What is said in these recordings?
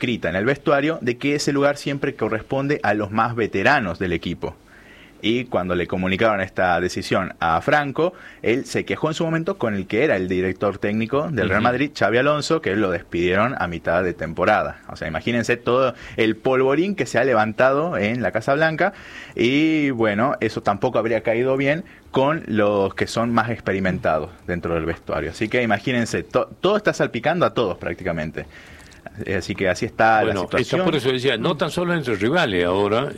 escrita en el vestuario de que ese lugar siempre corresponde a los más veteranos del equipo. Y cuando le comunicaron esta decisión a Franco, él se quejó en su momento con el que era el director técnico del Real Madrid, Xabi Alonso, que lo despidieron a mitad de temporada. O sea, imagínense todo el polvorín que se ha levantado en la Casa Blanca. Y bueno, eso tampoco habría caído bien con los que son más experimentados dentro del vestuario. Así que imagínense, todo está salpicando a todos prácticamente. Así que así está la situación. Por eso decía, no tan solo entre rivales ahora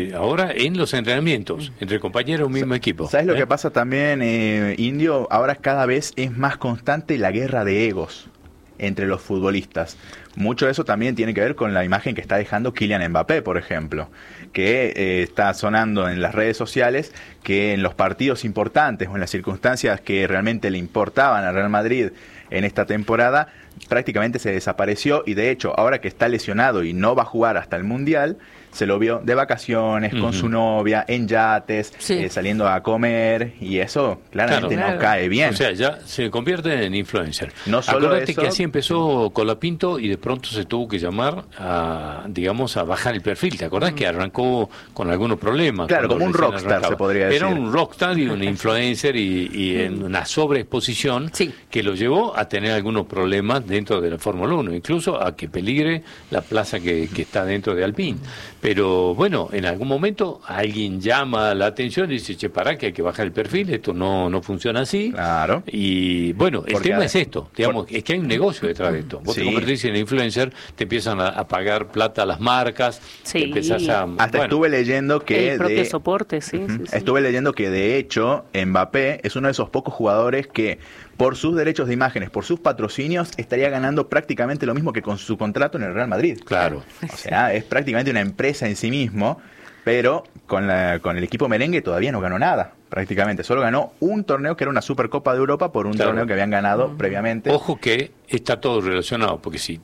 en los entrenamientos, entre compañeros de un mismo equipo. ¿Sabes lo que pasa también, Indio? Ahora cada vez es más constante la guerra de egos entre los futbolistas. Mucho de eso también tiene que ver con la imagen que está dejando Kylian Mbappé, por ejemplo, que está sonando en las redes sociales que en los partidos importantes o en las circunstancias que realmente le importaban al Real Madrid en esta temporada, prácticamente se desapareció, y de hecho ahora que está lesionado y no va a jugar hasta el Mundial, se lo vio de vacaciones con su novia, en yates, saliendo a comer, y eso claramente no cae bien. O sea, ya se convierte en influencer. No solo Acordate eso, que así empezó Colapinto y de pronto se tuvo que llamar a bajar el perfil. ¿Te acordás que arrancó con algunos problemas? Claro, como un rockstar se podría decir. Era un rockstar y un influencer y en una sobreexposición que lo llevó a tener algunos problemas dentro de la Fórmula 1, incluso a que peligre la plaza que está dentro de Alpine. Pero bueno, en algún momento alguien llama la atención y dice, che, pará, que hay que bajar el perfil, esto no funciona así. Claro. Y bueno, el tema es esto, digamos, es que hay un negocio detrás de esto. Vos te convertís en influencer, te empiezan a pagar plata a las marcas, te empezás a... Hasta estuve leyendo que... El propio soporte, Estuve leyendo que de hecho Mbappé es uno de esos pocos jugadores que por sus derechos de imágenes, por sus patrocinios, estaría ganando prácticamente lo mismo que con su contrato en el Real Madrid. Claro. O sea, es prácticamente una empresa en sí mismo, pero con el equipo merengue todavía no ganó nada, prácticamente. Solo ganó un torneo que era una Supercopa de Europa por un torneo que habían ganado previamente. Ojo que está todo relacionado, porque si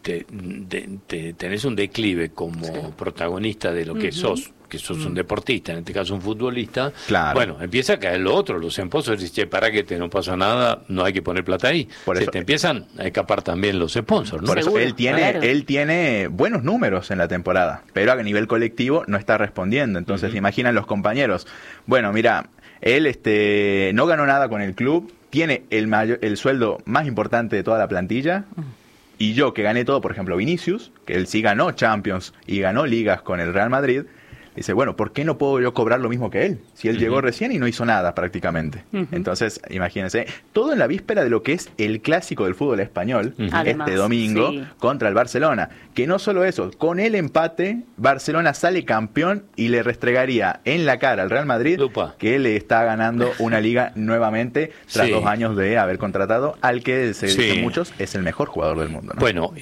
tenés un declive como protagonista de lo que sos un deportista, en este caso un futbolista, bueno, empieza a caer lo otro, los sponsors dicen, che, para que no pasa nada, no hay que poner plata ahí. Por eso te empiezan a escapar también los sponsors, ¿no? Por eso él tiene buenos números en la temporada, pero a nivel colectivo no está respondiendo. Entonces, imaginan los compañeros, bueno, mira, él no ganó nada con el club, tiene el sueldo más importante de toda la plantilla, y yo que gané todo, por ejemplo, Vinicius, que él sí ganó Champions y ganó ligas con el Real Madrid, dice, bueno, ¿por qué no puedo yo cobrar lo mismo que él? Si él llegó recién y no hizo nada prácticamente. Entonces, imagínense, todo en la víspera de lo que es el clásico del fútbol español, Además, este domingo, contra el Barcelona. Que no solo eso, con el empate, Barcelona sale campeón y le restregaría en la cara al Real Madrid que le está ganando una liga nuevamente tras 2 años de haber contratado al que se dicen muchos es el mejor jugador del mundo, ¿no? Bueno,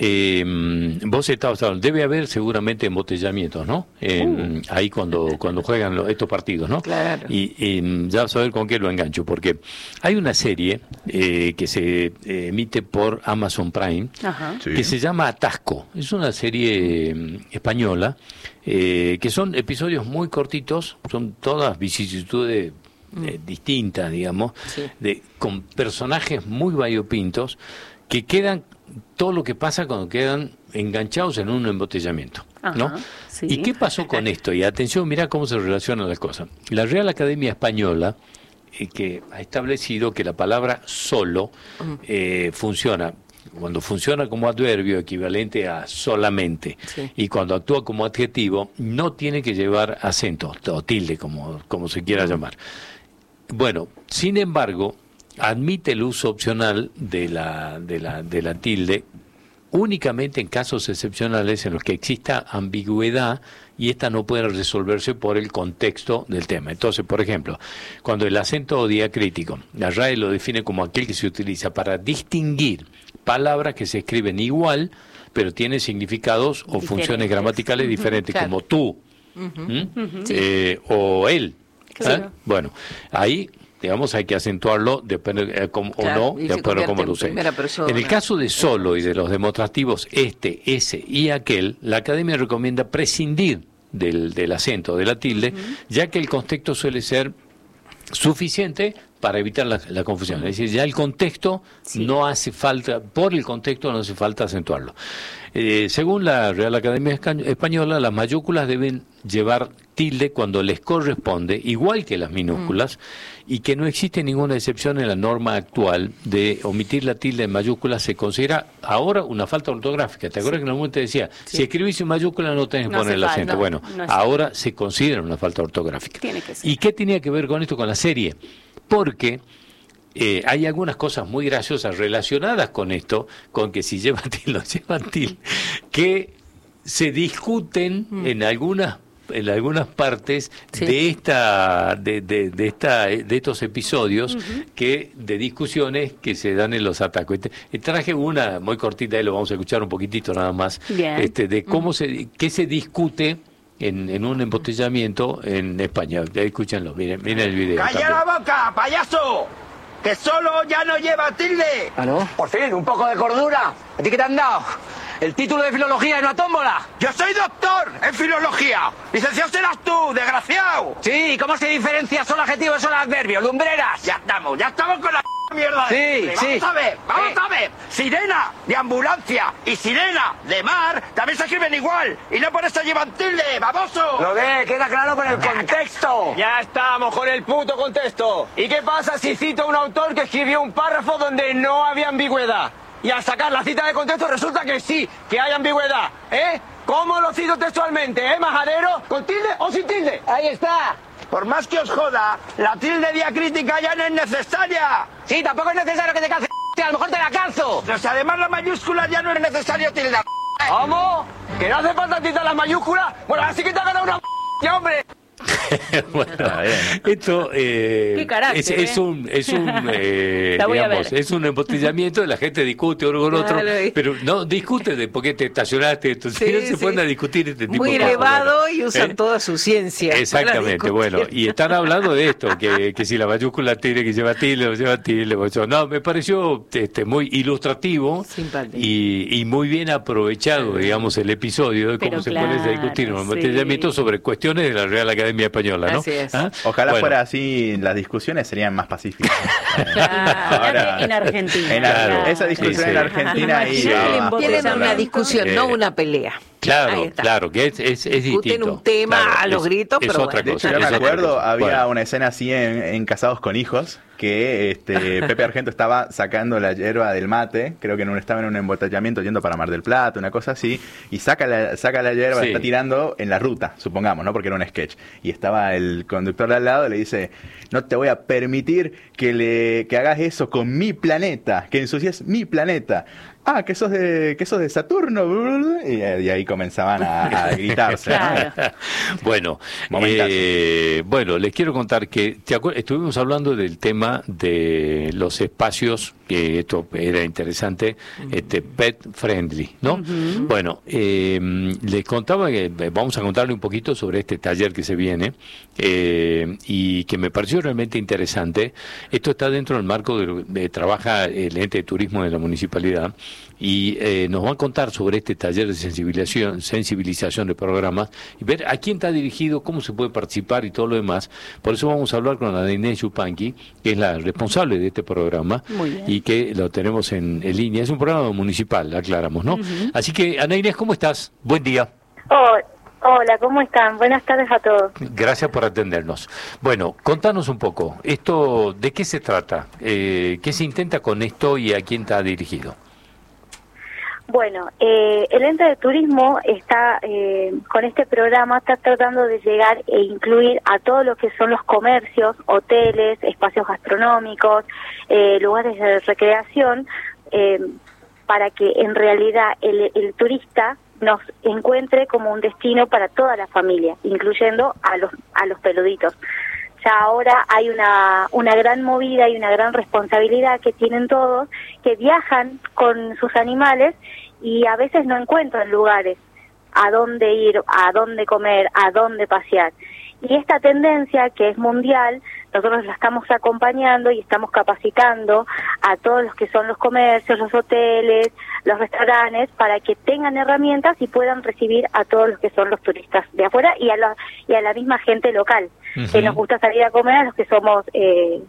vos estabas hablando, debe haber seguramente embotellamientos, ¿no? Ahí cuando juegan estos partidos, ¿no? Claro. Y ya vas a ver con qué lo engancho, porque hay una serie que se emite por Amazon Prime que se llama Atasco. Es una serie española que son episodios muy cortitos, son todas vicisitudes distintas, digamos, con personajes muy variopintos que quedan, todo lo que pasa cuando quedan enganchados en un embotellamiento, ¿no? ¿Y qué pasó con esto? Y atención, mirá cómo se relacionan las cosas. La Real Academia Española, que ha establecido que la palabra solo funciona, cuando funciona como adverbio equivalente a solamente, y cuando actúa como adjetivo, no tiene que llevar acento, o tilde, como se quiera llamar. Bueno, sin embargo, admite el uso opcional de la tilde únicamente en casos excepcionales en los que exista ambigüedad y esta no puede resolverse por el contexto del tema. Entonces, por ejemplo, cuando el acento diacrítico, la RAE lo define como aquel que se utiliza para distinguir palabras que se escriben igual, pero tienen significados o funciones gramaticales diferentes, como tú o él. Bueno, ahí... digamos, hay que acentuarlo depende o no, de acuerdo a cómo lo use. En el caso de solo y de los demostrativos ese y aquel, la Academia recomienda prescindir del acento, de la tilde, ya que el contexto suele ser suficiente para evitar la confusión. Es decir, ya el contexto no hace falta, por el contexto no hace falta acentuarlo. Según la Real Academia Española, las mayúsculas deben llevar tilde cuando les corresponde, igual que las minúsculas, y que no existe ninguna excepción en la norma actual de omitir la tilde en mayúsculas. Se considera ahora una falta ortográfica. ¿Te acuerdas que en algún momento te decía, si escribís en mayúsculas no tenés que poner el acento? Bueno, ahora se considera una falta ortográfica. Tiene que ser. ¿Y qué tenía que ver con esto, con la serie? Porque hay algunas cosas muy graciosas relacionadas con esto, con que si llevan tilde o llevan tilde, que se discuten en algunas partes de estos episodios de discusiones que se dan en los ataques. Traje una muy cortita y lo vamos a escuchar un poquitito nada más. De cómo qué se discute en un embotellamiento en España. Escúchenlo, miren el video. ¡Calla la boca, payaso! ¡Que solo ya no lleva tilde! ¿Ah, no? Por fin, un poco de cordura. ¿A ti qué te han dado? ¿El título de filología en una tómbola? ¡Yo soy doctor en filología! ¡Licenciado serás tú, desgraciado! Sí, ¿cómo se diferencia solo adjetivo y solo adverbio? ¡Lumbreras! Ya estamos con la mierda. Sí. Vamos a ver. Sirena de ambulancia y sirena de mar también se escriben igual. Y no por eso llevan tilde, baboso. Lo ve, queda claro con el contexto. Ya estamos con el puto contexto. ¿Y qué pasa si cito a un autor que escribió un párrafo donde no había ambigüedad? Y al sacar la cita de contexto resulta que sí, que hay ambigüedad, ¿eh? ¿Cómo lo cito textualmente, majadero? ¿Con tilde o sin tilde? Ahí está. Por más que os joda, la tilde diacrítica ya no es necesaria. Sí, tampoco es necesario que te calce, a lo mejor te la calzo. Pero si además la mayúscula ya no es necesario tilde. ¿Cómo? ¿Que no hace falta tilde las mayúsculas? Bueno, así que te ha ganado una hombre. Bueno, esto es un embotellamiento, la gente discute uno con otro, pero no discute de por qué te estacionaste, entonces no se pueden a discutir este tipo muy de cosas. Muy elevado y usan toda su ciencia. Exactamente, bueno, y están hablando de esto, que si la mayúscula tiene que llevar tilde o lleva tilde, no, me pareció muy ilustrativo y muy bien aprovechado, digamos, el episodio de cómo se puede discutir un embotellamiento sobre cuestiones de la Real Academia Española, ¿no? Así es. Ojalá fuera así, las discusiones serían más pacíficas. Ahora, en Argentina. Esa discusión en Argentina tienen una discusión, no una pelea. Claro, que es distinto. Discuten un tema a los gritos, pero otra cosa. De hecho, yo me acuerdo, había una escena así en Casados con Hijos, que Pepe Argento estaba sacando la yerba del mate, creo que estaba en un embotellamiento yendo para Mar del Plata, una cosa así, y saca la yerba, la está tirando en la ruta, supongamos, ¿no? Porque era un sketch. Y estaba el conductor de al lado y le dice, no te voy a permitir que hagas eso con mi planeta, que ensucies mi planeta. Que sos de Saturno, y ahí comenzaban a gritarse. Claro. Bueno, les quiero contar que estuvimos hablando del tema de los espacios, que esto era interesante, pet friendly, ¿no? Bueno, les contaba que vamos a contarle un poquito sobre este taller que se viene y que me pareció realmente interesante. Esto está dentro del marco de trabaja el ente de turismo de la municipalidad y nos van a contar sobre este taller de sensibilización de programas y ver a quién está dirigido, cómo se puede participar y todo lo demás. Por eso vamos a hablar con Ana Inés Yupanqui, que es la responsable de este programa y que lo tenemos en línea. Es un programa municipal, aclaramos, ¿no? Así que, Ana Inés, ¿cómo estás? Buen día. Hola, ¿cómo están? Buenas tardes a todos. Gracias por atendernos. Bueno, contanos un poco, esto, ¿de qué se trata? ¿Qué se intenta con esto y a quién está dirigido? Bueno, el ente de turismo está con este programa, está tratando de llegar e incluir a todo lo que son los comercios, hoteles, espacios gastronómicos, lugares de recreación, para que en realidad el turista nos encuentre como un destino para toda la familia, incluyendo a los peluditos. Ya ahora hay una gran movida y una gran responsabilidad que tienen todos, que viajan con sus animales y a veces no encuentran lugares a dónde ir, a dónde comer, a dónde pasear. Y esta tendencia, que es mundial, nosotros la estamos acompañando y estamos capacitando a todos los que son los comercios, los hoteles, los restaurantes, para que tengan herramientas y puedan recibir a todos los que son los turistas de afuera y a la misma gente local, que nos gusta salir a comer, a los que somos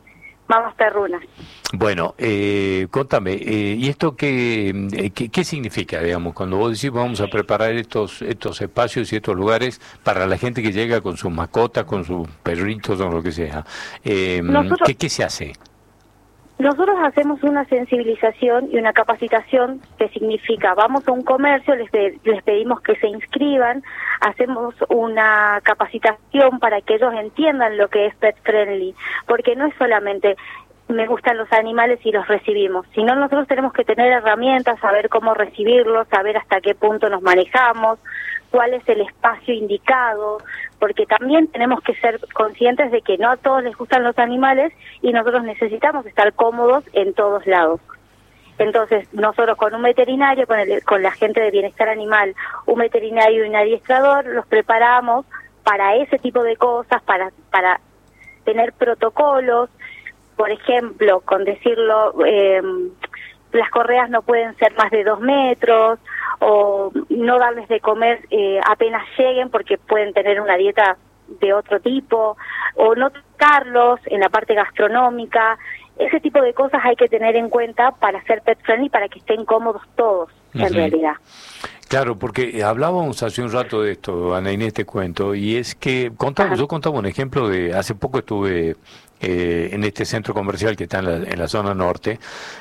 mamas perrunas. Bueno, contame, ¿y esto qué significa, digamos, cuando vos decís vamos a preparar estos espacios y estos lugares para la gente que llega con sus mascotas, con sus perritos o lo que sea? ¿Qué se hace? Nosotros hacemos una sensibilización y una capacitación que significa, vamos a un comercio, les pedimos que se inscriban, hacemos una capacitación para que ellos entiendan lo que es pet friendly, porque no es solamente me gustan los animales y los recibimos, sino nosotros tenemos que tener herramientas, saber cómo recibirlos, saber hasta qué punto nos manejamos, cuál es el espacio indicado, porque también tenemos que ser conscientes de que no a todos les gustan los animales y nosotros necesitamos estar cómodos en todos lados. Entonces, nosotros con un veterinario, con la gente de bienestar animal, un veterinario y un adiestrador, los preparamos para ese tipo de cosas, para tener protocolos. Por ejemplo, con decirlo, las correas no pueden ser más de 2 metros, o no darles de comer apenas lleguen porque pueden tener una dieta de otro tipo, o no tocarlos en la parte gastronómica. Ese tipo de cosas hay que tener en cuenta para ser pet friendly, para que estén cómodos todos, en realidad. Claro, porque hablábamos hace un rato de esto, Ana Inés, te cuento, y es que yo contaba un ejemplo de, hace poco estuve en este centro comercial que está en la zona norte,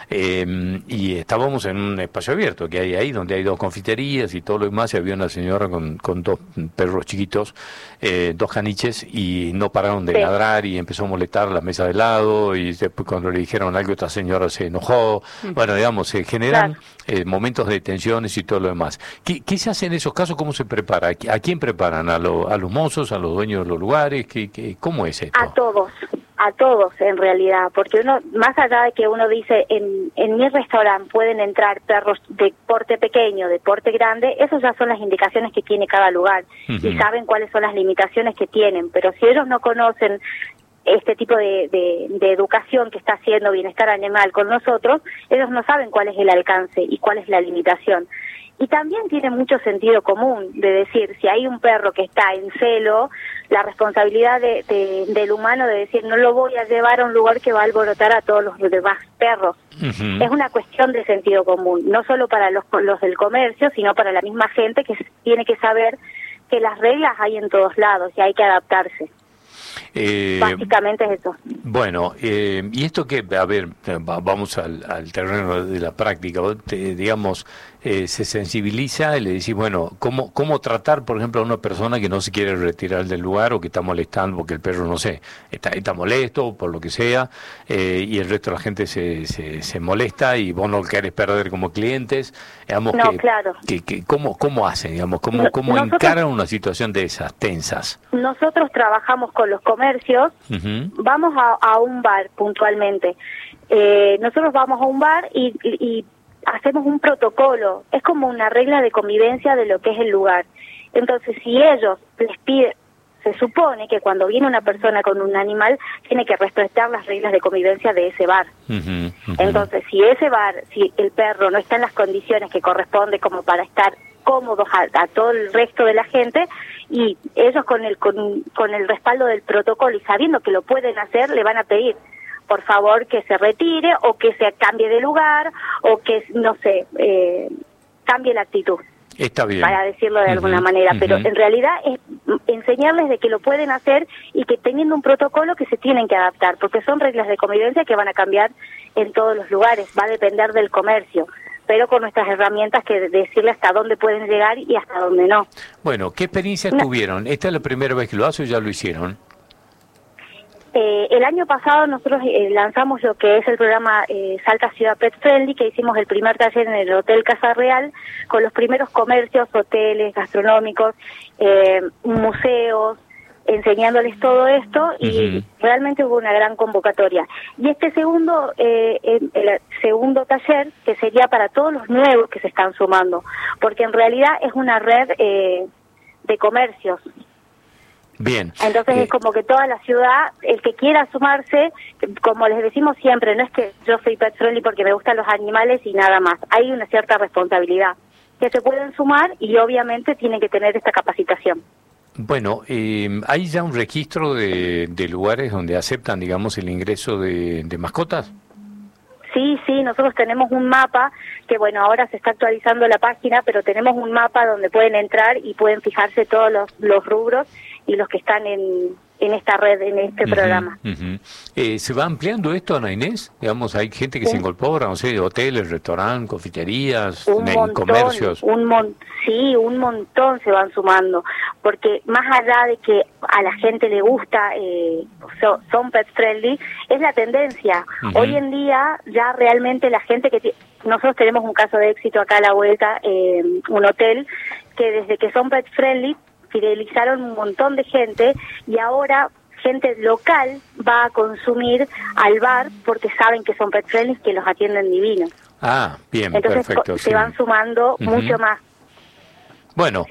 y estábamos en un espacio abierto que hay ahí, donde hay 2 confiterías y todo lo demás, y había una señora con 2 perros chiquitos, 2 caniches, y no pararon de ladrar, y empezó a molestar la mesa de lado, y después cuando le dijeron algo, esta señora se enojó. Bueno, digamos, se generan momentos de tensiones y todo lo demás. ¿Qué se hace en esos casos? ¿Cómo se prepara? ¿A quién preparan? ¿A los mozos? ¿A los dueños de los lugares? ¿Cómo es esto? A todos en realidad, porque uno, más allá de que uno dice, en mi restaurante pueden entrar perros de porte pequeño, de porte grande, esas ya son las indicaciones que tiene cada lugar, y saben cuáles son las limitaciones que tienen, pero si ellos no conocen este tipo de educación que está haciendo Bienestar Animal con nosotros, ellos no saben cuál es el alcance y cuál es la limitación. Y también tiene mucho sentido común de decir, si hay un perro que está en celo, la responsabilidad del humano de decir, no lo voy a llevar a un lugar que va a alborotar a todos los demás perros. Es una cuestión de sentido común, no solo para los del comercio, sino para la misma gente que tiene que saber que las reglas hay en todos lados y hay que adaptarse. Básicamente es eso. Bueno, y esto que, a ver, vamos al terreno de la práctica, digamos, se sensibiliza y le decís, bueno, ¿cómo tratar, por ejemplo, a una persona que no se quiere retirar del lugar o que está molestando porque el perro, no sé, está molesto por lo que sea, y el resto de la gente se molesta y vos no lo querés perder como clientes? Digamos, no, claro. ¿Cómo hacen, digamos? ¿Cómo encaran una situación de esas tensas? Nosotros trabajamos con los comercios, vamos a un bar puntualmente. Nosotros vamos a un bar y hacemos un protocolo, es como una regla de convivencia de lo que es el lugar. Entonces, si ellos les piden, se supone que cuando viene una persona con un animal, tiene que respetar las reglas de convivencia de ese bar. Entonces, si ese bar, si el perro no está en las condiciones que corresponde como para estar cómodos a todo el resto de la gente, y ellos con el respaldo del protocolo y sabiendo que lo pueden hacer, le van a pedir, por favor, que se retire o que se cambie de lugar o que, no sé, cambie la actitud. Está bien. Para decirlo de alguna manera, pero en realidad es enseñarles de que lo pueden hacer y que teniendo un protocolo que se tienen que adaptar, porque son reglas de convivencia que van a cambiar en todos los lugares, va a depender del comercio, pero con nuestras herramientas que decirle hasta dónde pueden llegar y hasta dónde no. Bueno, ¿qué experiencias tuvieron? ¿Esta es la primera vez que lo hacen o ya lo hicieron? El año pasado nosotros lanzamos lo que es el programa Salta Ciudad Pet Friendly, que hicimos el primer taller en el Hotel Casa Real, con los primeros comercios, hoteles, gastronómicos, museos, enseñándoles todo esto, y realmente hubo una gran convocatoria. Y este segundo el segundo taller, que sería para todos los nuevos que se están sumando, porque en realidad es una red de comercios. Bien. Entonces es como que toda la ciudad, el que quiera sumarse, como les decimos siempre, no es que yo soy pet friendly porque me gustan los animales y nada más, hay una cierta responsabilidad, que se pueden sumar y obviamente tienen que tener esta capacitación. Bueno, ¿hay ya un registro de lugares donde aceptan, digamos, el ingreso de mascotas? Sí, nosotros tenemos un mapa que, bueno, ahora se está actualizando la página, pero tenemos un mapa donde pueden entrar y pueden fijarse todos los rubros y los que están en esta red, en este programa. ¿Se va ampliando esto, Ana Inés? Digamos, hay gente que se incorpora, no sé, hoteles, restaurantes, confiterías, comercios. Sí, un montón se van sumando, porque más allá de que a la gente le gusta, son pet friendly, es la tendencia. Hoy en día ya realmente la gente nosotros tenemos un caso de éxito acá a la vuelta, un hotel que desde que son pet friendly fidelizaron un montón de gente y ahora gente local va a consumir al bar porque saben que son pet friendly, que los atienden divinos. Ah, bien, entonces, perfecto. Se van sumando mucho más. Bueno,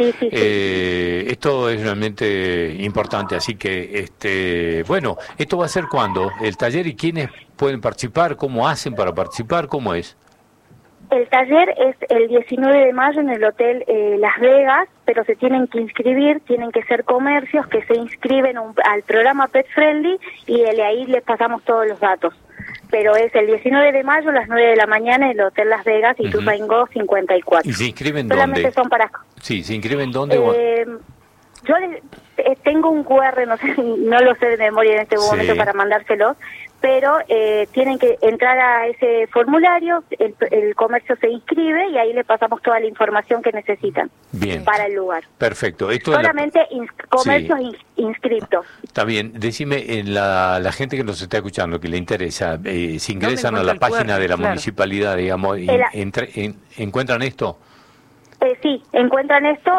esto es realmente importante, así que, bueno, ¿esto va a ser cuándo? ¿El taller y quiénes pueden participar? ¿Cómo hacen para participar? ¿Cómo es? El taller es el 19 de mayo en el Hotel Las Vegas, pero se tienen que inscribir, tienen que ser comercios que se inscriben al programa Pet Friendly y de ahí les pasamos todos los datos. Pero es el 19 de mayo a las 9 de la mañana en el Hotel Las Vegas y Ituzaingó 54. ¿Y se inscriben solamente dónde? Son para... Sí, ¿se inscriben dónde? Yo tengo un QR, no lo sé de memoria en este momento para mandárselos, pero tienen que entrar a ese formulario, el comercio se inscribe y ahí le pasamos toda la información que necesitan para el lugar. Perfecto. Esto solamente comercios inscriptos. Está bien. Decime, la gente que nos está escuchando, que le interesa, si ingresan a la página de la municipalidad, digamos, ¿encuentran esto? Sí, encuentran esto.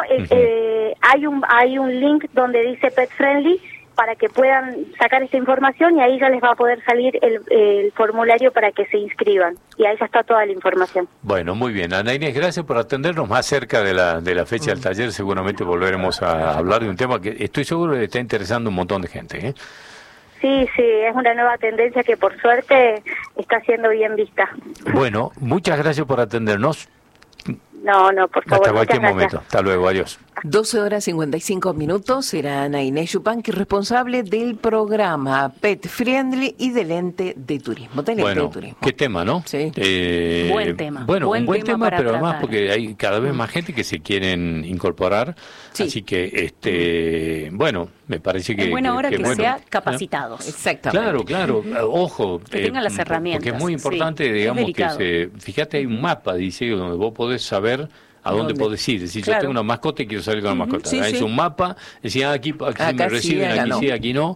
Hay un link donde dice Pet Friendly para que puedan sacar esta información y ahí ya les va a poder salir el formulario para que se inscriban. Y ahí ya está toda la información. Bueno, muy bien. Ana Inés, gracias por atendernos más cerca de la fecha del taller. Seguramente volveremos a hablar de un tema que estoy seguro que le está interesando a un montón de gente, ¿eh? Sí, es una nueva tendencia que por suerte está siendo bien vista. Bueno, muchas gracias por atendernos. No, por favor. Hasta cualquier momento. Hasta luego, adiós. 12:55. Era Ana Inés Yupanqui, responsable del programa Pet Friendly y del ente de turismo. Bueno, qué tema, ¿no? Sí. Buen tema. Bueno, un buen tema, pero además porque hay cada vez más gente que se quieren incorporar. Sí. Así que, bueno, me parece que... Es buena hora que sea capacitados. Exactamente. Claro. Ojo. Que tengan las herramientas. Porque es muy importante, digamos, fíjate, hay un mapa, dice, donde vos podés saber a dónde podés ir. Si yo tengo una mascota y quiero salir con la mascota. Es un mapa, decía aquí me reciben, aquí sí, aquí no.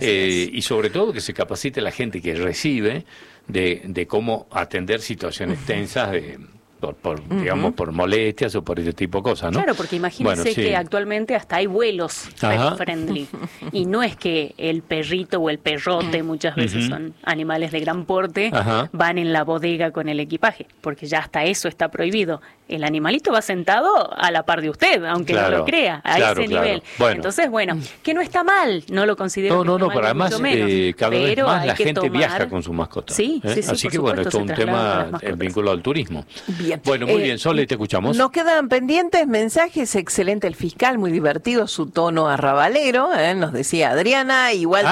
Y sobre todo que se capacite la gente que recibe de cómo atender situaciones tensas digamos, por molestias o por ese tipo de cosas, ¿no? Claro, porque imagínense que actualmente hasta hay vuelos pet friendly. Y no es que el perrito o el perrote, muchas veces son animales de gran porte, van en la bodega con el equipaje, porque ya hasta eso está prohibido. El animalito va sentado a la par de usted, aunque no lo crea, a ese nivel. Bueno. Entonces, que no está mal, no lo considero. No, pero además cada vez más la gente viaja con su mascota. Sí, así que bueno, esto es un tema vinculado al turismo. Bien. Bueno, muy bien, Sole, te escuchamos. Nos quedan pendientes mensajes, excelente el fiscal, muy divertido, su tono arrabalero, nos decía Adriana, igual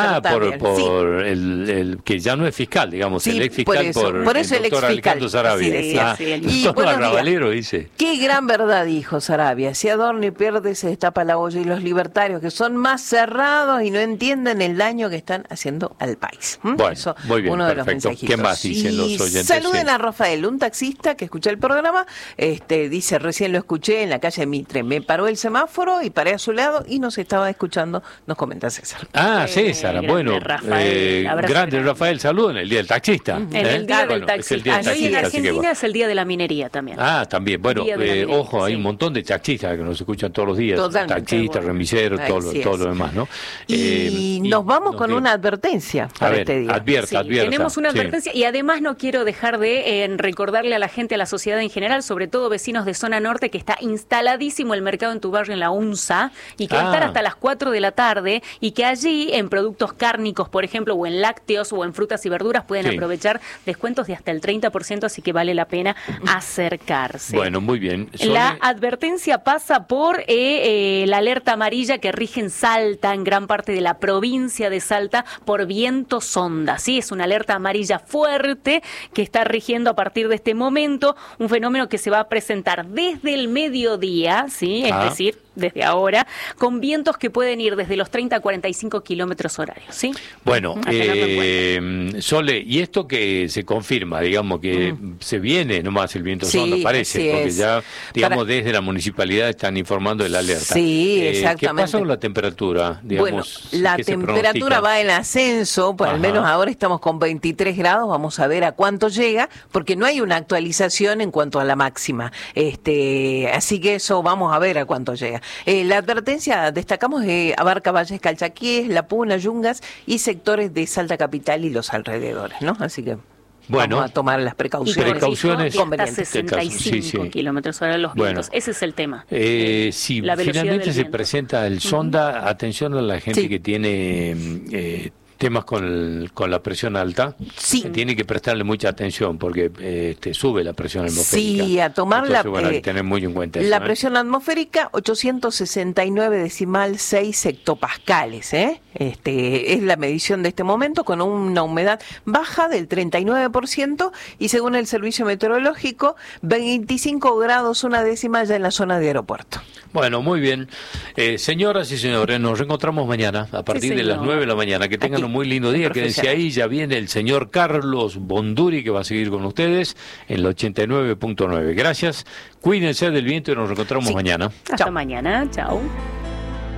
por el que ya no es fiscal, digamos, el ex fiscal por eso el ex fiscal Sarabia. Y el tono arrabalero dice. Qué gran verdad dijo Sarabia, si adorna y pierde se destapa la olla, y los libertarios que son más cerrados y no entienden el daño que están haciendo al país. Bueno, eso, muy bien, uno de perfecto. Los ¿Qué más dicen los oyentes? Saluden a Rafael, un taxista que escucha el programa, dice, recién lo escuché en la calle Mitre, me paró el semáforo y paré a su lado y nos estaba escuchando, nos comenta César. César, bueno, grande Rafael, saludos en el Día del Taxista. En el Día del Taxista. Y en Argentina es el Día de la Minería también. También, bueno, ojo, hay un montón de taxistas que nos escuchan todos los días. Totalmente. Taxistas, remiseros, todo lo demás, ¿no? Y nos vamos con una advertencia para este día. Advierta. Tenemos una advertencia y además no quiero dejar de recordarle a la gente, a la sociedad ciudad en general, sobre todo vecinos de zona norte, que está instaladísimo el mercado en tu barrio en la UNSA y que va a estar hasta las 4 de la tarde y que allí en productos cárnicos, por ejemplo, o en lácteos o en frutas y verduras pueden aprovechar descuentos de hasta el 30%, así que vale la pena acercarse. Bueno, muy bien. La advertencia pasa por la alerta amarilla que rige en Salta, en gran parte de la provincia de Salta, por viento sonda. Sí, es una alerta amarilla fuerte que está rigiendo a partir de este momento, un fenómeno que se va a presentar desde el mediodía, ¿sí? Es decir, desde ahora, con vientos que pueden ir desde los 30 a 45 kilómetros horarios, ¿sí? Bueno, Sole, y esto que se confirma, digamos que se viene nomás el viento sonda, parece, porque ya, digamos, desde la municipalidad están informando de la alerta. Sí, exactamente. ¿Qué pasa con la temperatura? Digamos, bueno, la temperatura va en ascenso, pues al menos ahora estamos con 23 grados, vamos a ver a cuánto llega, porque no hay una actualización en cuanto a la máxima. Así que eso vamos a ver a cuánto llega. La advertencia, destacamos, abarca Valles Calchaquíes, La Puna, Yungas y sectores de Salta Capital y los alrededores, ¿no? Así que vamos a tomar las precauciones convenientes. 65 kilómetros hora los vientos. Ese es el tema. Si finalmente se presenta el sonda, atención a la gente que tiene temas con la presión alta, tiene que prestarle mucha atención porque sube la presión atmosférica. Sí, a tomar hay que tener muy en cuenta la presión atmosférica, 869,6 hectopascales, es la medición de este momento, con una humedad baja del 39% y según el servicio meteorológico, 25 grados una décima ya en la zona de aeropuerto. Bueno, muy bien. Señoras y señores, nos reencontramos mañana a partir de las 9 de la mañana. Que tengan un muy lindo día. Quédense ahí, ya viene el señor Carlos Bonduri que va a seguir con ustedes en la 89.9. Gracias, cuídense del viento y nos reencontramos mañana. Hasta mañana, chao.